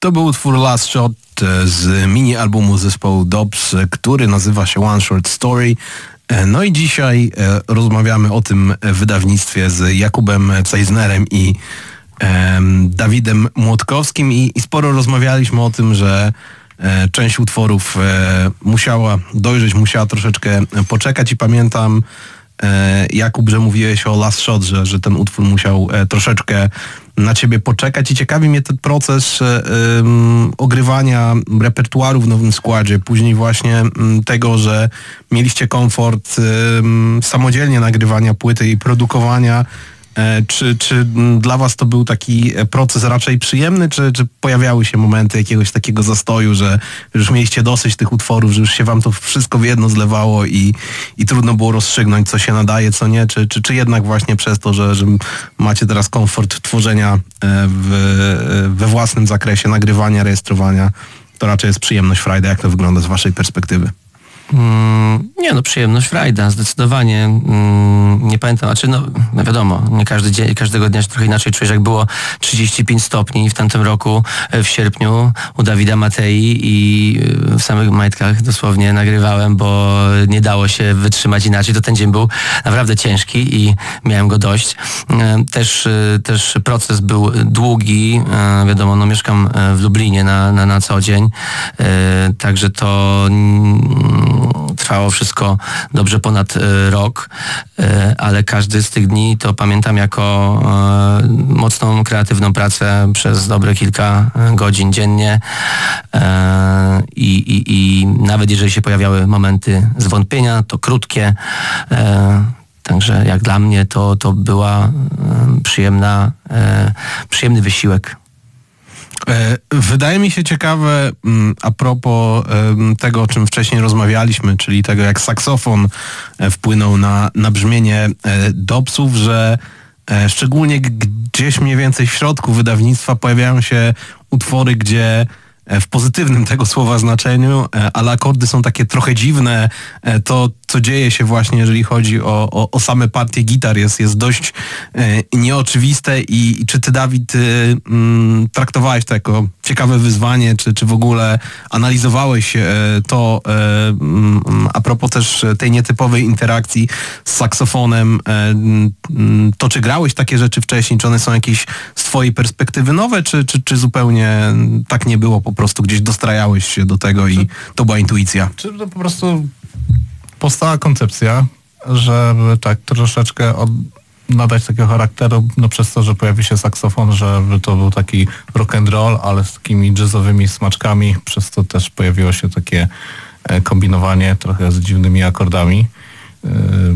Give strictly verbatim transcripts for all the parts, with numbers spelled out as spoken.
To był utwór Last Shot z mini-albumu zespołu Dobbs, który nazywa się One Short Story. No i dzisiaj rozmawiamy o tym wydawnictwie z Jakubem Zeisnerem i Dawidem Młotkowskim i, i sporo rozmawialiśmy o tym, że część utworów musiała dojrzeć, musiała troszeczkę poczekać i pamiętam, Jakub, że mówiłeś o Last Shot, że, że ten utwór musiał troszeczkę na ciebie poczekać i ciekawi mnie ten proces um, ogrywania repertuaru w nowym składzie, później właśnie um, tego, że mieliście komfort um, samodzielnie nagrywania płyty i produkowania. E, czy, czy dla was to był taki proces raczej przyjemny, czy, czy pojawiały się momenty jakiegoś takiego zastoju, że już mieliście dosyć tych utworów, że już się wam to wszystko w jedno zlewało i, i trudno było rozstrzygnąć, co się nadaje, co nie, czy, czy, czy jednak właśnie przez to, że, że macie teraz komfort tworzenia w, we własnym zakresie, nagrywania, rejestrowania, to raczej jest przyjemność frajda. Jak to wygląda z waszej perspektywy? Mm, nie no, przyjemność frajda, zdecydowanie. Mm, nie pamiętam, znaczy no, no wiadomo, nie każdy dzień, każdego dnia się trochę inaczej czujesz, jak było trzydzieści pięć stopni w tamtym roku, w sierpniu u Dawida Matei i w samych majtkach dosłownie nagrywałem, bo nie dało się wytrzymać inaczej. To ten dzień był naprawdę ciężki i miałem go dość. Też, też proces był długi, wiadomo, no mieszkam w Lublinie na, na, na co dzień, także to trwało wszystko dobrze ponad y, rok, y, ale każdy z tych dni to pamiętam jako y, mocną, kreatywną pracę przez dobre kilka godzin dziennie y, i, i nawet jeżeli się pojawiały momenty zwątpienia, to krótkie. Y, Także jak dla mnie to, to była y, przyjemna, y, przyjemny wysiłek. Wydaje mi się ciekawe, a propos tego, o czym wcześniej rozmawialiśmy, czyli tego, jak saksofon wpłynął na, na brzmienie Dobbsów, że szczególnie gdzieś mniej więcej w środku wydawnictwa pojawiają się utwory, gdzie w pozytywnym tego słowa znaczeniu, ale akordy są takie trochę dziwne. To, co dzieje się właśnie, jeżeli chodzi o, o, o same partie gitar, jest, jest dość e, nieoczywiste i, i czy ty, Dawid, e, m, traktowałeś to jako ciekawe wyzwanie, czy, czy w ogóle analizowałeś e, to e, m, a propos też tej nietypowej interakcji z saksofonem, e, m, to czy grałeś takie rzeczy wcześniej, czy one są jakieś z twojej perspektywy nowe, czy, czy, czy zupełnie tak nie było, po prostu gdzieś dostrajałeś się do tego i to była intuicja? Czy to po prostu powstała koncepcja, żeby tak troszeczkę od, nadać takiego charakteru, no przez to, że pojawi się saksofon, żeby to był taki rock and roll, ale z takimi jazzowymi smaczkami, przez to też pojawiło się takie e, kombinowanie trochę z dziwnymi akordami. E,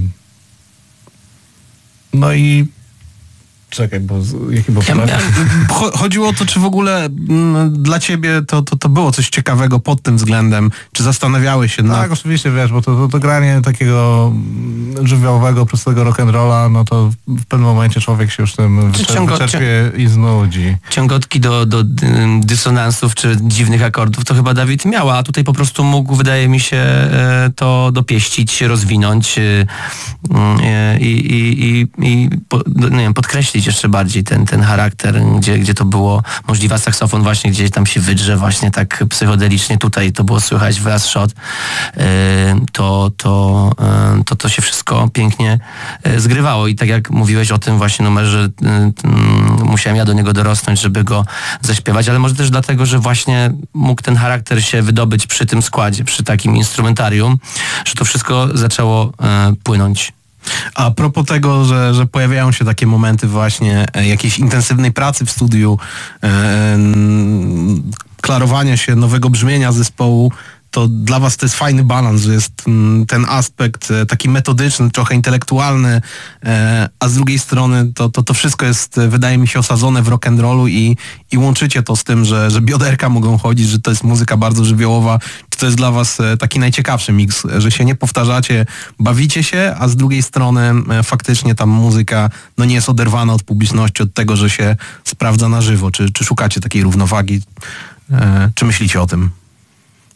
no i Czekaj, bo jaki był plan? Chodziło o to, czy w ogóle m, dla ciebie to, to, to było coś ciekawego pod tym względem, czy zastanawiałeś się nad... Tak, oczywiście, wiesz, bo to, to, to granie takiego żywiołowego, prostego rock'n'rolla, no to w pewnym momencie człowiek się już tym wyczer- ciągo, wyczerpie i znudzi. Ciągotki do, do dysonansów czy dziwnych akordów to chyba Dawid miał, a tutaj po prostu mógł, wydaje mi się, to dopieścić, rozwinąć i, i, i, i nie wiem, podkreślić jeszcze bardziej ten, ten charakter, gdzie, gdzie to było możliwe. Saksofon właśnie gdzieś tam się wydrze właśnie tak psychodelicznie. Tutaj to było słychać w Last Shot. To, to, to, to się wszystko pięknie zgrywało i tak jak mówiłeś o tym właśnie numerze, musiałem ja do niego dorosnąć, żeby go zaśpiewać, ale może też dlatego, że właśnie mógł ten charakter się wydobyć przy tym składzie, przy takim instrumentarium, że to wszystko zaczęło płynąć. A propos tego, że, że pojawiają się takie momenty właśnie e, jakiejś intensywnej pracy w studiu, e, e, klarowania się nowego brzmienia zespołu, to dla was to jest fajny balans, że jest m, ten aspekt e, taki metodyczny, trochę intelektualny, e, a z drugiej strony to, to, to wszystko jest, wydaje mi się, osadzone w rock'n'rollu i, i łączycie to z tym, że, że bioderka mogą chodzić, że to jest muzyka bardzo żywiołowa. Czy to jest dla was e, taki najciekawszy miks, że się nie powtarzacie, bawicie się, a z drugiej strony e, faktycznie ta muzyka no, nie jest oderwana od publiczności, od tego, że się sprawdza na żywo. Czy, czy szukacie takiej równowagi? E, czy myślicie o tym?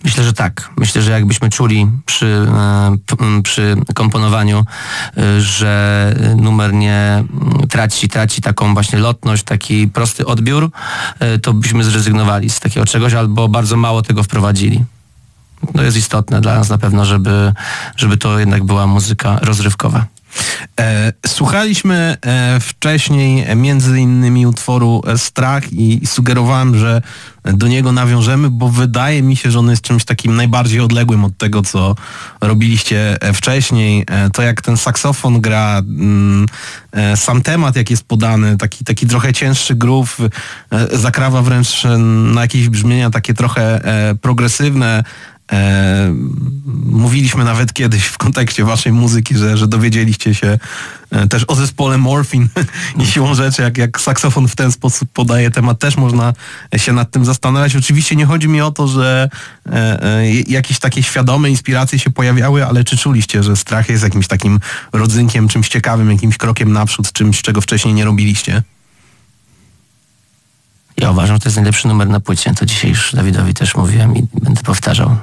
Myślę, że tak. Myślę, że jakbyśmy czuli przy, przy komponowaniu, że numer nie traci, traci taką właśnie lotność, taki prosty odbiór, to byśmy zrezygnowali z takiego czegoś, albo bardzo mało tego wprowadzili. To jest istotne dla nas na pewno, żeby, żeby to jednak była muzyka rozrywkowa. E, słuchaliśmy e, wcześniej między innymi utworu e, Strach i, i sugerowałem, że do niego nawiążemy, bo wydaje mi się, że on jest czymś takim najbardziej odległym od tego, co robiliście e, wcześniej. E, to jak ten saksofon gra, mm, e, sam temat jak jest podany, taki, taki trochę cięższy groove, e, zakrawa wręcz na jakieś brzmienia takie trochę e, progresywne. E, mówiliśmy nawet kiedyś w kontekście waszej muzyki, że, że dowiedzieliście się e, też o zespole Morphine i siłą rzeczy, jak, jak saksofon w ten sposób podaje temat, też można się nad tym zastanawiać. Oczywiście nie chodzi mi o to, że e, e, jakieś takie świadome inspiracje się pojawiały, ale czy czuliście, że Strach jest jakimś takim rodzynkiem, czymś ciekawym, jakimś krokiem naprzód, czymś, czego wcześniej nie robiliście? Ja uważam, że to jest najlepszy numer na płycie. To dzisiaj już Dawidowi też mówiłem i będę powtarzał.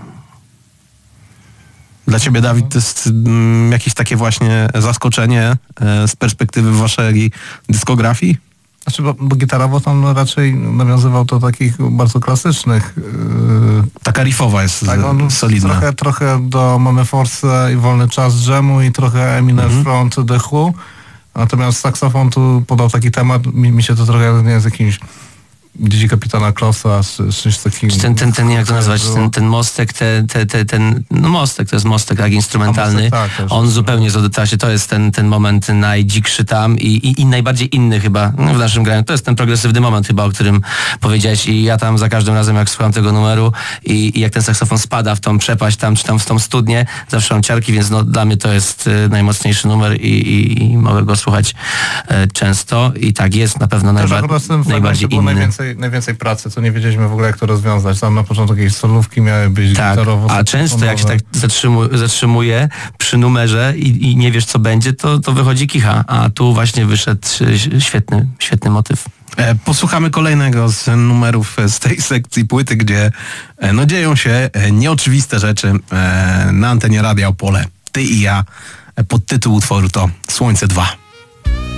Dla ciebie, Dawid, to jest mm, jakieś takie właśnie zaskoczenie e, z perspektywy waszej dyskografii? Znaczy, bo, bo gitarowo tam raczej nawiązywał do takich bardzo klasycznych. Yy, Taka riffowa jest tak, on solidna. Trochę, trochę do Mamy Force i Wolny Czas Dżemu i trochę Eminem mm-hmm. Front The Who. Natomiast saksofon tu podał taki temat, mi, mi się to trochę nie z jakimś Dzieci Kapitana Klossa, z czymś takim... Ten, ten, ten, jak to nazwać, ten, ten mostek, te, te, te, ten, no mostek, to jest mostek tak instrumentalny, mostek, tak, on zupełnie z odetasie, to jest ten, ten moment najdzikszy tam i, i, i najbardziej inny chyba no, w naszym graniu, to jest ten progresywny moment chyba, o którym powiedziałeś i ja tam za każdym razem jak słucham tego numeru i, i jak ten saksofon spada w tą przepaść tam, czy tam w tą studnię, zawsze mam ciarki, więc no dla mnie to jest y, najmocniejszy numer i, i, i mogę go słuchać y, często i tak jest na pewno najba- najbardziej inny. Najwięcej, najwięcej pracy, co nie wiedzieliśmy w ogóle jak to rozwiązać. Tam na początku jakieś solówki miały być tak, gitarowo. A często jak się tak zatrzymu, zatrzymuje przy numerze i, i nie wiesz co będzie, to, to wychodzi kicha. A tu właśnie wyszedł świetny, świetny motyw. E, posłuchamy kolejnego z numerów z tej sekcji płyty, gdzie e, no dzieją się e, nieoczywiste rzeczy e, na antenie Radia Opole. Ty i ja. E, podtytuł utworu to Słońce dwa.